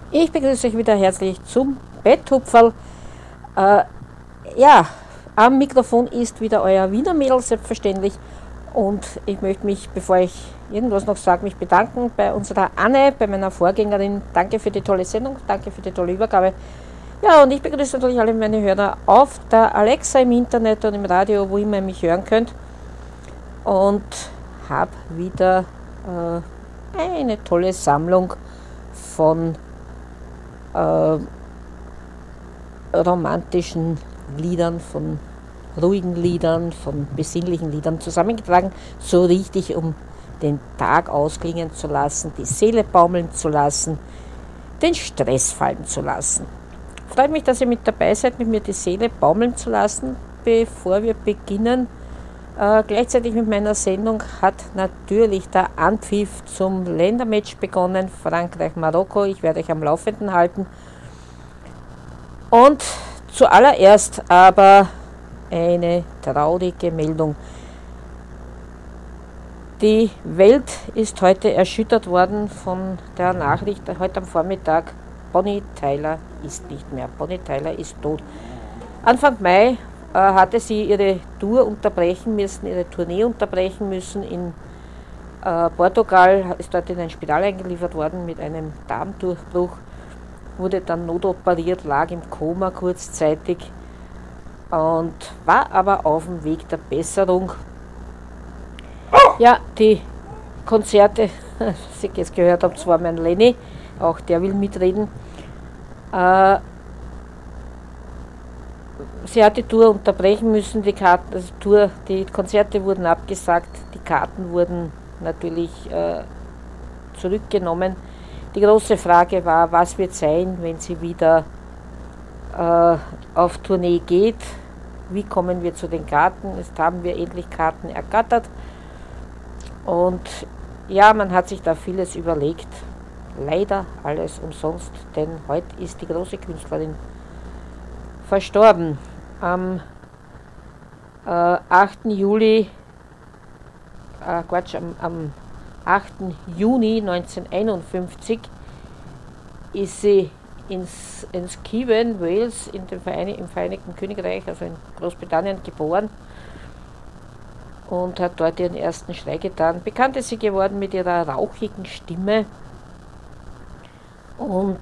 Ich begrüße euch wieder herzlich zum Betthupferl. Äh, ja, am Mikrofon ist wieder euer Wiener Mädel selbstverständlich. Und ich möchte mich, bevor ich irgendwas noch sage, mich bedanken bei unserer Anne, bei meiner Vorgängerin. Danke für die tolle Sendung, danke für die tolle Übergabe. Ja, und ich begrüße natürlich alle meine Hörer auf der Alexa im Internet und im Radio, wo immer ihr mich hören könnt. Und habe wieder eine tolle Sammlung von romantischen Liedern, von ruhigen Liedern, von besinnlichen Liedern zusammengetragen, so richtig, um den Tag ausklingen zu lassen, die Seele baumeln zu lassen, den Stress fallen zu lassen. Freut mich, dass ihr mit dabei seid, mit mir die Seele baumeln zu lassen. Bevor wir beginnen, gleichzeitig mit meiner Sendung hat natürlich der Anpfiff zum Ländermatch begonnen, Frankreich-Marokko. Ich werde euch am Laufenden halten. Und zuallererst aber eine traurige Meldung. Die Welt ist heute erschüttert worden von der Nachricht, heute am Vormittag, Bonnie Tyler ist nicht mehr. Bonnie Tyler ist tot. Anfang Mai hatte sie ihre Tour unterbrechen müssen, ihre Tournee unterbrechen müssen. In Portugal ist dort in ein Spital eingeliefert worden mit einem Darmdurchbruch, wurde dann notoperiert, lag im Koma kurzzeitig und war aber auf dem Weg der Besserung. Ja, die Konzerte, was ich jetzt gehört habe, zwar mein Lenny, auch der will mitreden. Sie hat die Tour unterbrechen müssen, die Konzerte wurden abgesagt, die Karten wurden natürlich zurückgenommen. Die große Frage war, was wird sein, wenn sie wieder auf Tournee geht? Wie kommen wir zu den Karten? Jetzt haben wir endlich Karten ergattert. Und ja, man hat sich da vieles überlegt. Leider alles umsonst, denn heute ist die große Künstlerin verstorben. Am 8. Juli, am 8. Juni 1951 ist sie ins Cavan, Wales, im Vereinigten Königreich, also in Großbritannien, geboren und hat dort ihren ersten Schrei getan. Bekannt ist sie geworden mit ihrer rauchigen Stimme und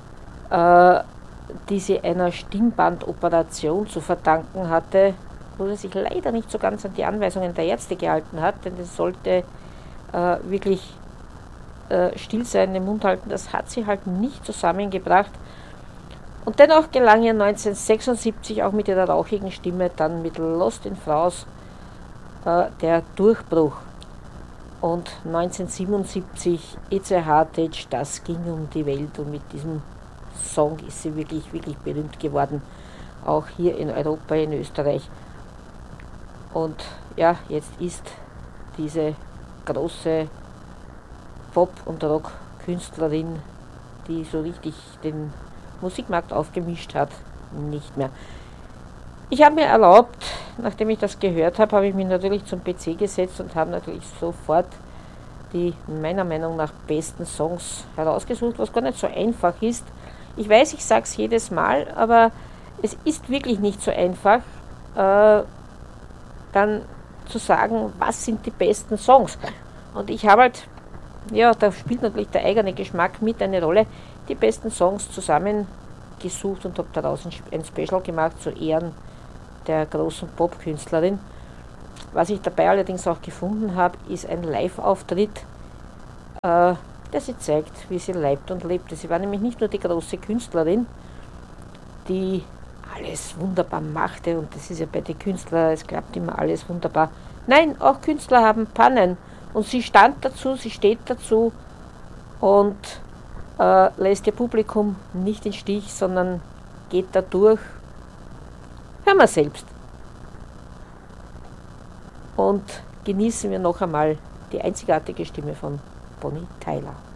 die sie einer Stimmbandoperation zu verdanken hatte, wo sie sich leider nicht so ganz an die Anweisungen der Ärzte gehalten hat, denn es sollte wirklich still sein, den Mund halten. Das hat sie halt nicht zusammengebracht. Und dennoch gelang ihr 1976 auch mit ihrer rauchigen Stimme dann mit Lost in France der Durchbruch. Und 1977 It's a Heartache, das ging um die Welt und mit diesem Song ist sie wirklich, wirklich berühmt geworden, auch hier in Europa, in Österreich. Und ja, jetzt ist diese große Pop- und Rock-Künstlerin, die so richtig den Musikmarkt aufgemischt hat, nicht mehr. Ich habe mir erlaubt, nachdem ich das gehört habe, habe ich mich natürlich zum PC gesetzt und habe natürlich sofort die meiner Meinung nach besten Songs herausgesucht, was gar nicht so einfach ist. Ich weiß, ich sage es jedes Mal, aber es ist wirklich nicht so einfach, dann zu sagen, was sind die besten Songs. Und ich habe halt, ja, da spielt natürlich der eigene Geschmack mit eine Rolle, die besten Songs zusammengesucht und habe daraus ein Special gemacht zu Ehren der großen Popkünstlerin. Was ich dabei allerdings auch gefunden habe, ist ein Live-Auftritt, der sie zeigt, wie sie leibt und lebte. Sie war nämlich nicht nur die große Künstlerin, die alles wunderbar machte, und das ist ja bei den Künstlern, es klappt immer alles wunderbar. Nein, auch Künstler haben Pannen und sie stand dazu, sie steht dazu und lässt ihr Publikum nicht im Stich, sondern geht da durch. Hören wir selbst. Und genießen wir noch einmal die einzigartige Stimme von Bonnie Tyler.